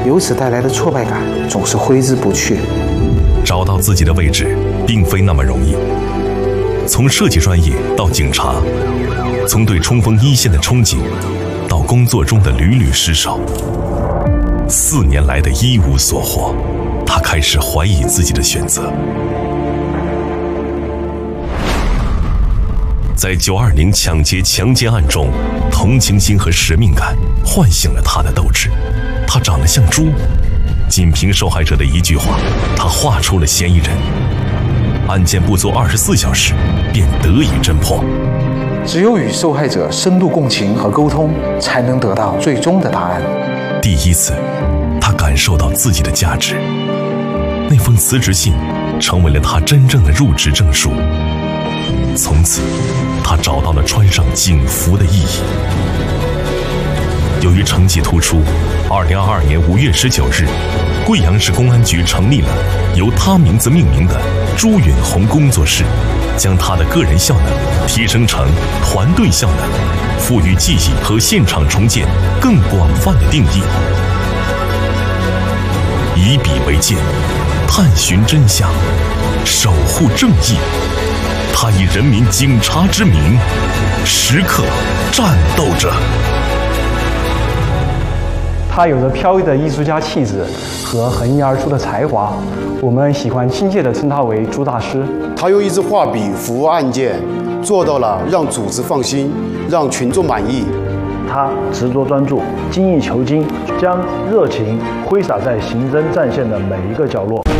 由此带来的挫败感总是挥之不去。 找到自己的位置并非那么容易，从设计专业到警察，从对冲锋一线的憧憬到工作中的屡屡失手，4年来的一无所获，他开始怀疑自己的选择。在920抢劫强奸案中，同情心和使命感唤醒了他的斗志。他长得像猪，仅凭受害者的一句话，他画出了嫌疑人。案件不足24小时便得以侦破。 只有与受害者深度共情和沟通，才能得到最终的答案。 第一次，他感受到自己的价值。那封辞职信成为了他真正的入职证书。从此，他找到了穿上警服的意义。由于成绩突出，2022年5月19日，贵阳市公安局成立了由他名字命名的朱允红工作室，将他的个人效能提升成团队效能，赋予记忆和现场重建更广泛的定义。以笔为鉴，探寻真相，守护正义。他以人民警察之名，时刻战斗着。 他有着飘逸的艺术家气质和横溢而出的才华，我们喜欢亲切地称他为朱大师。 他用一支画笔服务案件，做到了让组织放心，让群众满意。 他执着专注，精益求精，将热情挥洒在刑侦战线的每一个角落。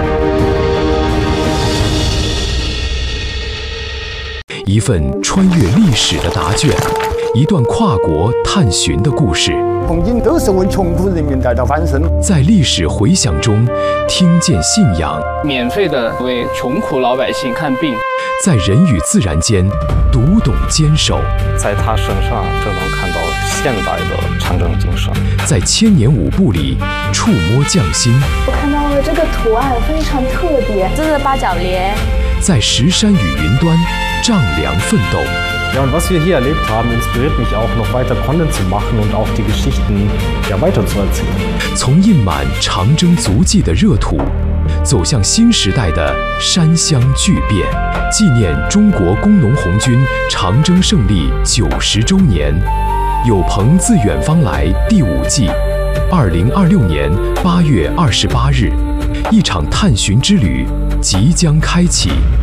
一份穿越历史的答卷，一段跨国探寻的故事。 曾经都是为穷苦人民带来翻身， 在历史回响中听见信仰， 免费的为穷苦老百姓看病， 在人与自然间读懂坚守， 在他身上就能看到现代的长征精神， 在千年舞步里触摸匠心。 我看到了这个图案非常特别， 这是八角莲。 在石山与云端丈量奋斗。 Ja, und was wir hier erlebt haben, inspiriert mich auch, noch weiter Content zu machen und auch die Geschichten weiterzuerzählen. 从印满长征足迹的热土，走向新时代的山乡巨变，纪念中国工农红军长征胜利90周年。有朋自远方来第5季，2026年8月28日，一场探寻之旅即将开启。